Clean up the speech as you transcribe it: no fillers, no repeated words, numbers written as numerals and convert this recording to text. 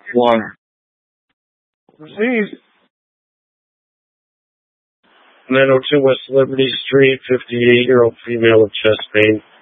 Water. Disease. 902 West Liberty Street, 58-year-old female with chest pain.